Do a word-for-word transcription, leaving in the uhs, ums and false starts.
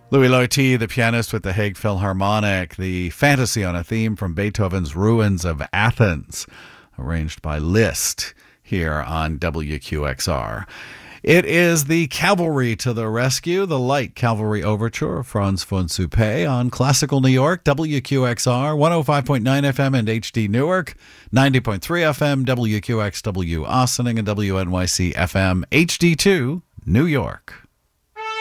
Louis Loiety, the pianist with the Hague Philharmonic, the fantasy on a theme from Beethoven's Ruins of Athens, arranged by Liszt here on W Q X R. It is the Cavalry to the Rescue, the Light Cavalry Overture of Franz von Suppé on Classical New York, W Q X R, one oh five point nine F M and H D Newark, ninety point three F M, W Q X W Ossining, and W N Y C F M H D two New York.